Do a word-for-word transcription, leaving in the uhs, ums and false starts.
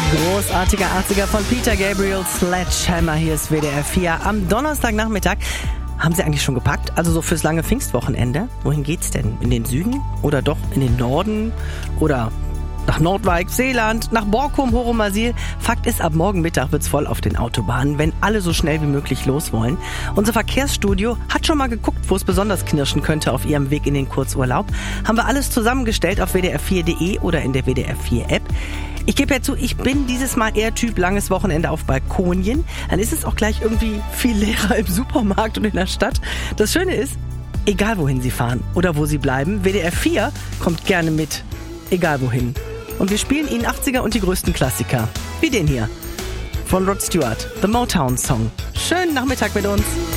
Großartiger achtziger von Peter Gabriel, Sledgehammer. Hier ist W D R vier. Am Donnerstagnachmittag. Haben Sie eigentlich schon gepackt? Also so fürs lange Pfingstwochenende? Wohin geht's denn? In den Süden? Oder doch in den Norden? Oder nach Nordwijk, Seeland, nach Borkum, Horomasil? Fakt ist, ab morgen Mittag wird's voll auf den Autobahnen, wenn alle so schnell wie möglich los wollen. Unser Verkehrsstudio hat schon mal geguckt, wo es besonders knirschen könnte auf ihrem Weg in den Kurzurlaub. Haben wir alles zusammengestellt auf w d r vier punkt d e oder in der W D R vier App. Ich gebe ja zu, ich bin dieses Mal eher Typ langes Wochenende auf Balkonien. Dann ist es auch gleich irgendwie viel leerer im Supermarkt und in der Stadt. Das Schöne ist, egal wohin Sie fahren oder wo Sie bleiben, W D R vier kommt gerne mit, egal wohin. Und wir spielen Ihnen achtziger und die größten Klassiker, wie den hier von Rod Stewart, The Motown Song. Schönen Nachmittag mit uns.